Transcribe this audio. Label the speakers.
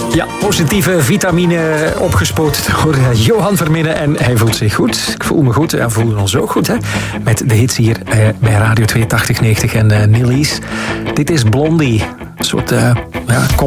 Speaker 1: Ja, positieve vitamine opgespoord door Johan Verminnen en hij voelt zich goed. Ik voel me goed en voelen ons ook goed, hè? Met de hits hier bij Radio 8290 en Nillies. Dit is Blondie. Een soort